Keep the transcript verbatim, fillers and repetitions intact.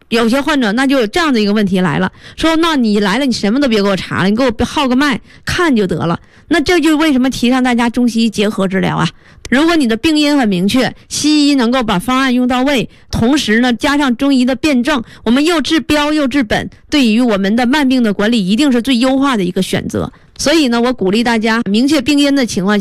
有些患者那就有这样的一个问题来了，说那你来了你什么都别给我查了，你给我号个脉看就得了。那这就是为什么提倡大家中西医结合治疗啊。如果你的病因很明确，西医能够把方案用到位，同时呢加上中医的辩证，我们又治标又治本，对于我们的慢病的管理一定是最优化的一个选择。所以呢我鼓励大家明确病因的情况